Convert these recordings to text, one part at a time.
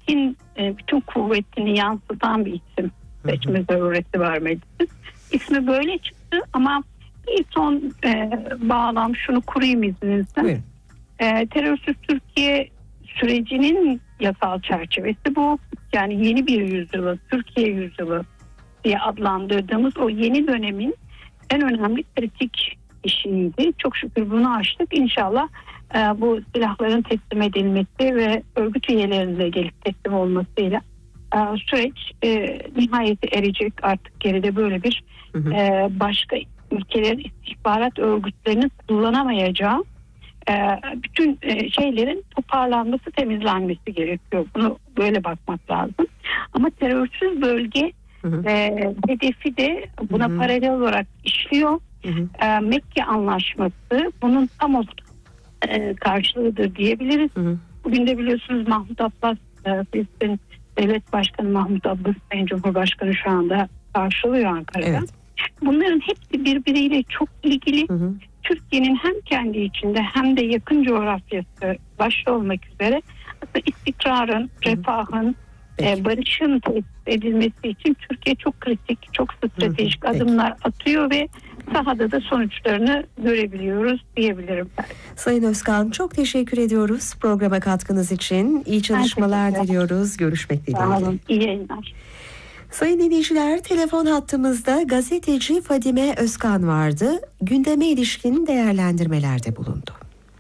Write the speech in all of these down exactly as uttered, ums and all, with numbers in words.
Türkiye'nin e, bütün kuvvetini yansıtan bir isim. Seçme zarureti var meclisin. İsmi böyle çıktı ama bir son e, bağlam şunu kurayım izninizle. E, terörsüz Türkiye sürecinin yasal çerçevesi bu. Yani yeni bir yüzyılı, Türkiye yüzyılı diye adlandırdığımız o yeni dönemin en önemli kritik işiydi. Çok şükür bunu aştık. İnşallah e, bu silahların teslim edilmesi ve örgüt üyelerinin de gelip teslim olmasıyla e, süreç e, nihayete erecek. Artık geride böyle bir hı hı. E, başka ülkelerin istihbarat örgütlerinin kullanamayacağı e, bütün e, şeylerin toparlanması, temizlenmesi gerekiyor. Bunu böyle bakmak lazım. Ama terörsüz bölge Hı hı. E, hedefi de buna hı hı. paralel olarak işliyor. Hı hı. E, Mekke Anlaşması bunun tam o e, karşılığıdır diyebiliriz. Hı hı. Bugün de biliyorsunuz Mahmut Abbas, e, Filistin Devlet Başkanı Mahmut Abbas, Sayın Cumhurbaşkanı şu anda karşılıyor Ankara'da. Evet. Bunların hepsi birbiriyle çok ilgili. Hı hı. Türkiye'nin hem kendi içinde hem de yakın coğrafyası başta olmak üzere istikrarın, hı hı. refahın, Peki. barışın tesis edilmesi için Türkiye çok kritik, çok stratejik Peki. adımlar atıyor ve sahada da sonuçlarını görebiliyoruz diyebilirim. Sayın Özkan, çok teşekkür ediyoruz programa katkınız için. İyi çalışmalar diliyoruz. Görüşmek dileğiyle. Sağ olun. İyi yayınlar. Sayın dinleyiciler, telefon hattımızda gazeteci Fadime Özkan vardı. Gündeme ilişkin değerlendirmelerde bulundu.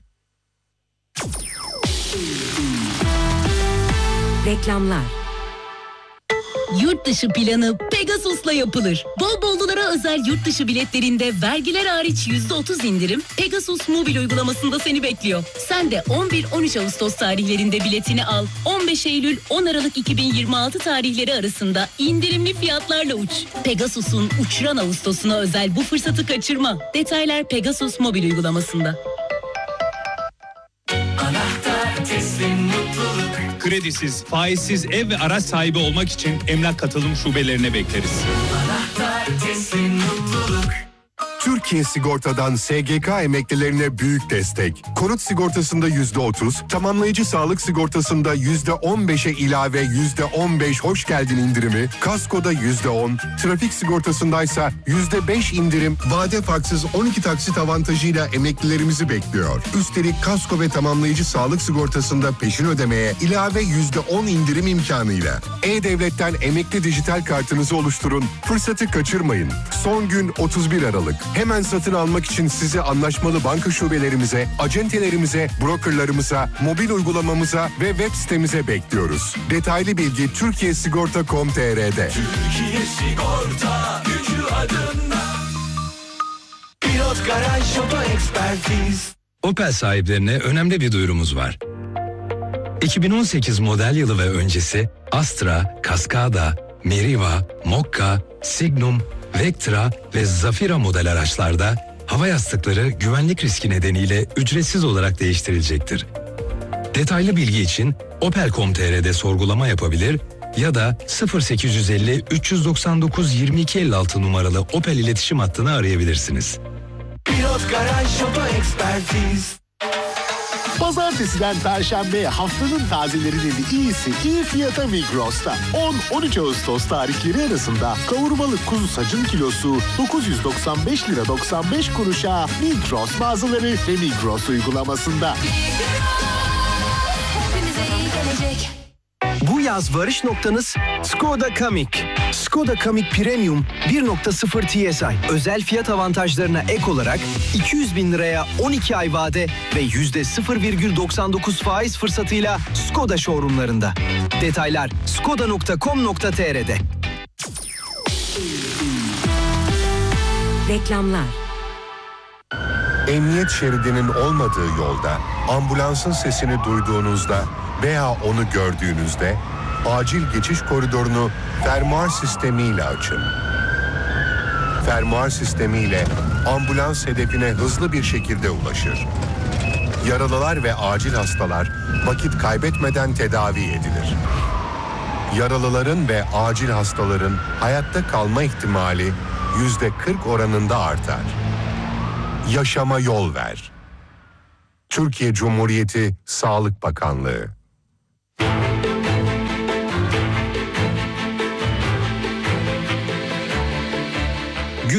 Reklamlar. Yurt dışı planı Pegasus'la yapılır. Bol bollulara özel yurt dışı biletlerinde vergiler hariç yüzde otuz indirim Pegasus mobil uygulamasında seni bekliyor. Sen de on bir on üç Ağustos tarihlerinde biletini al. on beş Eylül on Aralık iki bin yirmi altı tarihleri arasında indirimli fiyatlarla uç. Pegasus'un uçuran Ağustos'una özel bu fırsatı kaçırma. Detaylar Pegasus mobil uygulamasında. Anahtar teslim mutluluk. Kredisiz, faizsiz ev ve araç sahibi olmak için Emlak Katılım şubelerine bekleriz. Anahtar teslim mutluluk. Türkiye Sigorta'dan S G K emeklilerine büyük destek. Konut sigortasında yüzde otuz, tamamlayıcı sağlık sigortasında yüzde on beşe ilave yüzde on beş hoş geldin indirimi, kaskoda yüzde on, trafik sigortasındaysa yüzde beş indirim, vade farksız on iki taksit avantajıyla emeklilerimizi bekliyor. Üstelik kasko ve tamamlayıcı sağlık sigortasında peşin ödemeye ilave yüzde on indirim imkanıyla. E-Devlet'ten emekli dijital kartınızı oluşturun, fırsatı kaçırmayın. Son gün otuz bir Aralık. Hemen satın almak için sizi anlaşmalı banka şubelerimize, acentelerimize, brokerlarımıza, mobil uygulamamıza ve web sitemize bekliyoruz. Detaylı bilgi Türkiye Sigorta nokta com nokta t r'de. Türkiye Sigorta gücü adında. Pilot Garaj Oto Ekspertiz. Opel sahiplerine önemli bir duyurumuz var. iki bin on sekiz model yılı ve öncesi Astra, Cascada, Meriva, Mokka, Signum, Vectra ve Zafira model araçlarda hava yastıkları güvenlik riski nedeniyle ücretsiz olarak değiştirilecektir. Detaylı bilgi için opel nokta com nokta t r'de sorgulama yapabilir ya da sıfır sekiz yüz elli üç yüz doksan dokuz yirmi iki elli altı numaralı Opel iletişim hattını arayabilirsiniz. Pilot Garaj Oto Ekspertiz. Pazartesiden Perşembe'ye haftanın tazelerinin iyisi iyi fiyata Migros'ta. on on üç Ağustos tarihleri arasında kavurmalı kuzu sacın kilosu dokuz yüz doksan beş lira doksan beş kuruşa Migros mağazaları ve Migros uygulamasında. Bu yaz varış noktanız Skoda Kamiq. Skoda Kamiq Premium bir nokta sıfır T S I. Özel fiyat avantajlarına ek olarak iki yüz bin liraya on iki ay vade ve yüzde sıfır virgül doksan dokuz faiz fırsatıyla Skoda showroomlarında. Detaylar skoda nokta com nokta t r'de. Reklamlar. Emniyet şeridinin olmadığı yolda ambulansın sesini duyduğunuzda veya onu gördüğünüzde acil geçiş koridorunu fermuar sistemiyle açın. Fermuar sistemiyle ambulans hedefine hızlı bir şekilde ulaşır. Yaralılar ve acil hastalar vakit kaybetmeden tedavi edilir. Yaralıların ve acil hastaların hayatta kalma ihtimali yüzde kırk oranında artar. Yaşama yol ver. Türkiye Cumhuriyeti Sağlık Bakanlığı.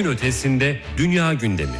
gün ötesinde dünya gündemi.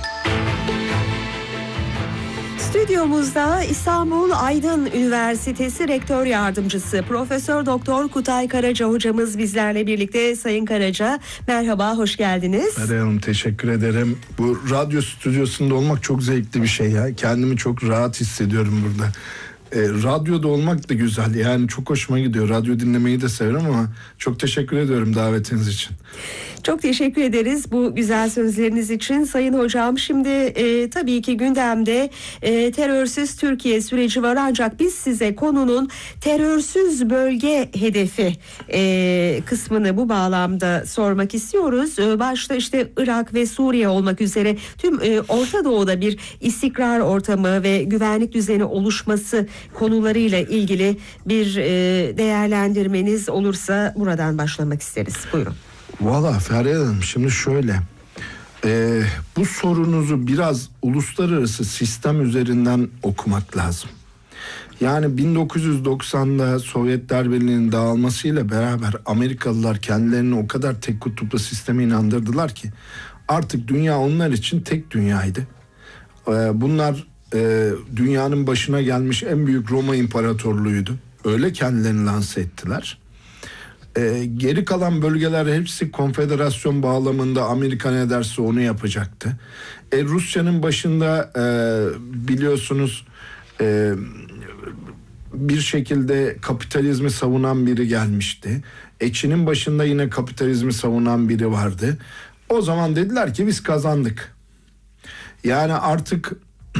Stüdyomuzda İstanbul Aydın Üniversitesi Rektör Yardımcısı Profesör Doktor Kutay Karaca hocamız bizlerle birlikte. Sayın Karaca, merhaba, hoş geldiniz. Meral Hanım, teşekkür ederim. Bu radyo stüdyosunda olmak çok zevkli bir şey ya. Kendimi çok rahat hissediyorum burada. E, radyoda olmak da güzel. Yani çok hoşuma gidiyor. Radyo dinlemeyi de severim ama çok teşekkür ediyorum davetiniz için. Çok teşekkür ederiz bu güzel sözleriniz için Sayın Hocam. Şimdi e, tabii ki gündemde e, terörsüz Türkiye süreci var, ancak biz size konunun terörsüz bölge hedefi e, kısmını bu bağlamda sormak istiyoruz. E, başta işte Irak ve Suriye olmak üzere tüm e, Orta Doğu'da bir istikrar ortamı ve güvenlik düzeni oluşması konularıyla ilgili bir e, değerlendirmeniz olursa buradan başlamak isteriz. Buyurun. Valla Feryal Hanım, şimdi şöyle, e, bu sorunuzu biraz uluslararası sistem üzerinden okumak lazım. Yani bin dokuz yüz doksanda Sovyetler Birliği'nin dağılmasıyla beraber Amerikalılar kendilerini o kadar tek kutuplu sisteme inandırdılar ki artık dünya onlar için tek dünyaydı. E, bunlar e, dünyanın başına gelmiş en büyük Roma İmparatorluğu'ydu. Öyle kendilerini lanse ettiler. Ee, geri kalan bölgeler hepsi konfederasyon bağlamında Amerika ne derse onu yapacaktı. E, Rusya'nın başında e, biliyorsunuz e, bir şekilde kapitalizmi savunan biri gelmişti. E, Çin'in başında yine kapitalizmi savunan biri vardı. O zaman dediler ki biz kazandık. Yani artık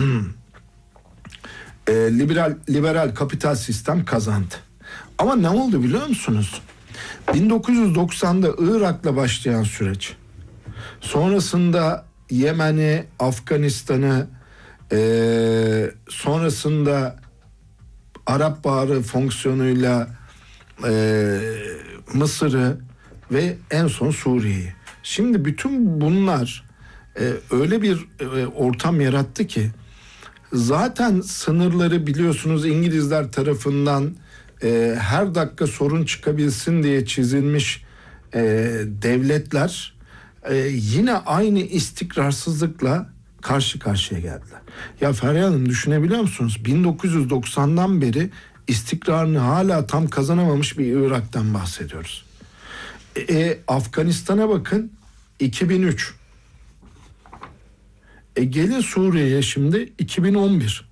e, liberal liberal kapital sistem kazandı. Ama ne oldu biliyor musunuz? bin dokuz yüz doksanda Irak'la başlayan süreç, sonrasında Yemen'i, Afganistan'ı, e, sonrasında Arap Baharı fonksiyonuyla e, Mısır'ı ve en son Suriye'yi. Şimdi bütün bunlar e, öyle bir e, ortam yarattı ki zaten sınırları biliyorsunuz İngilizler tarafından e, her dakika sorun çıkabilsin diye çizilmiş e, devletler e, yine aynı istikrarsızlıkla karşı karşıya geldiler. Ya Feryal Hanım, düşünebiliyor musunuz? bin dokuz yüz doksandan beri istikrarını hala tam kazanamamış bir Irak'tan bahsediyoruz. E, Afganistan'a bakın, iki bin üç. E gelin Suriye'ye şimdi iki bin on bir.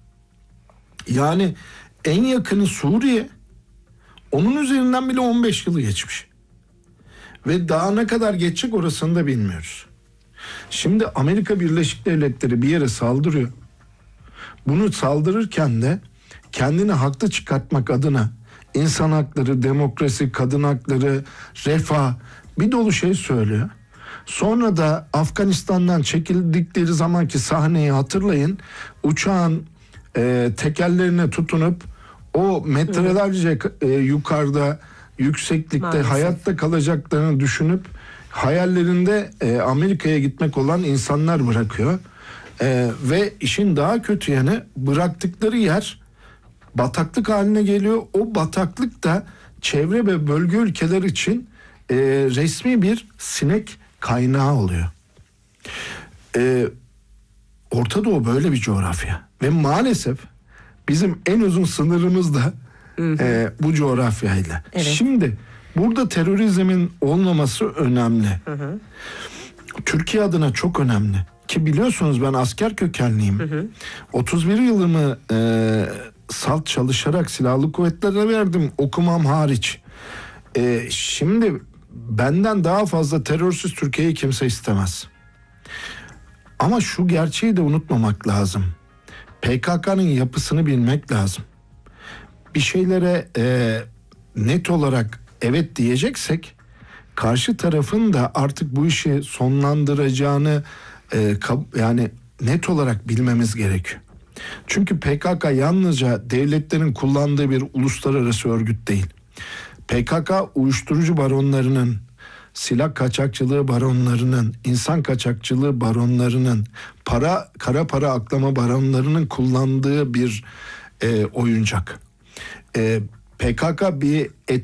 Yani en yakını Suriye, onun üzerinden bile on beş yılı geçmiş. Ve daha ne kadar geçecek orasını da bilmiyoruz. Şimdi Amerika Birleşik Devletleri bir yere saldırıyor. Bunu saldırırken de kendini haklı çıkartmak adına insan hakları, demokrasi, kadın hakları, refah, bir dolu şey söylüyor. Sonra da Afganistan'dan çekildikleri zamanki sahneyi hatırlayın. Uçağın e, tekerlerine tutunup o metrelerce e, yukarıda, yükseklikte maalesef hayatta kalacaklarını düşünüp hayallerinde e, Amerika'ya gitmek olan insanlar bırakıyor. E, ve işin daha kötü yanı, bıraktıkları yer bataklık haline geliyor. O bataklık da çevre ve bölge ülkeler için e, resmi bir sinek kaynağı oluyor. E, Orta Doğu böyle bir coğrafya ve maalesef bizim en uzun sınırımız da e, bu coğrafyayla. Evet. Şimdi burada terörizmin olmaması önemli. Hı hı. Türkiye adına çok önemli. Ki biliyorsunuz ben asker kökenliyim. Hı hı. otuz bir yılımı e, salt çalışarak silahlı kuvvetlere verdim, okumam hariç. E, şimdi benden daha fazla terörsüz Türkiye'yi kimse istemez. Ama şu gerçeği de unutmamak lazım. P K K'nın yapısını bilmek lazım. Bir şeylere e, net olarak evet diyeceksek, karşı tarafın da artık bu işi sonlandıracağını e, yani net olarak bilmemiz gerekiyor. Çünkü P K K yalnızca devletlerin kullandığı bir uluslararası örgüt değil. P K K uyuşturucu baronlarının, silah kaçakçılığı baronlarının, insan kaçakçılığı baronlarının, para kara para aklama baronlarının kullandığı bir e, oyuncak. E, P K K bir et